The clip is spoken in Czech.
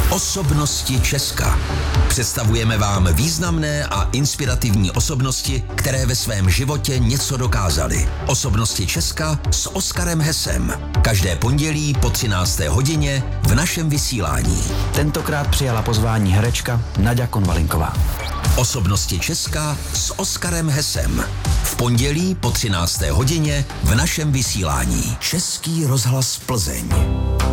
Osobnosti Česka. Představujeme vám významné a inspirativní osobnosti, které ve svém životě něco dokázaly. Osobnosti Česka s Oskarem Hesem. Každé pondělí po 13. hodině v našem vysílání. Tentokrát přijala pozvání herečka Naďa Konvalinková. Osobnosti Česka s Oskarem Hesem. V pondělí po 13. hodině v našem vysílání. Český rozhlas Plzeň.